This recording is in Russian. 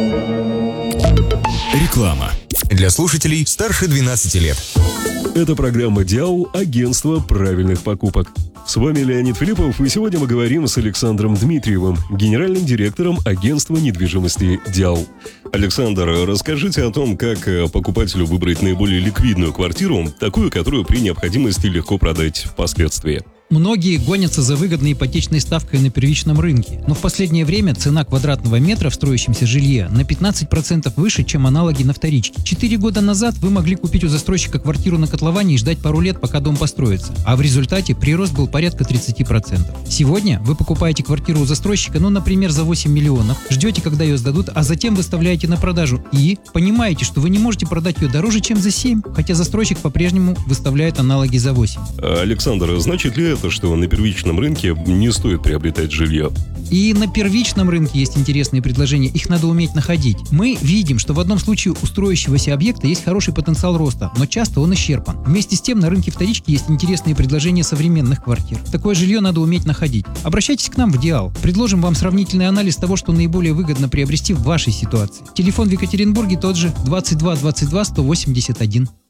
Реклама. Для слушателей старше 12 лет. Это программа «Диал. Агентство правильных покупок». С вами Леонид Филиппов, и сегодня мы говорим с Александром Дмитриевым, генеральным директором агентства недвижимости «Диал». Александр, расскажите о том, как покупателю выбрать наиболее ликвидную квартиру, такую, которую при необходимости легко продать впоследствии. Многие гонятся за выгодной ипотечной ставкой на первичном рынке, но в последнее время цена квадратного метра в строящемся жилье на 15% выше, чем аналоги на вторичке. 4 года назад вы могли купить у застройщика квартиру на котловане и ждать пару лет, пока дом построится, а в результате прирост был порядка 30%. Сегодня вы покупаете квартиру у застройщика, например, за 8 миллионов, ждете, когда ее сдадут, а затем выставляете на продажу и понимаете, что вы не можете продать ее дороже, чем за 7, хотя застройщик по-прежнему выставляет аналоги за 8. Александр, значит ли это, что на первичном рынке не стоит приобретать жилье? И на первичном рынке есть интересные предложения, их надо уметь находить. Мы видим, что в одном случае у строящегося объекта есть хороший потенциал роста, но часто он исчерпан. Вместе с тем на рынке вторички есть интересные предложения современных квартир. Такое жилье надо уметь находить. Обращайтесь к нам в «Диал». Предложим вам сравнительный анализ того, что наиболее выгодно приобрести в вашей ситуации. Телефон в Екатеринбурге тот же 22 22 181.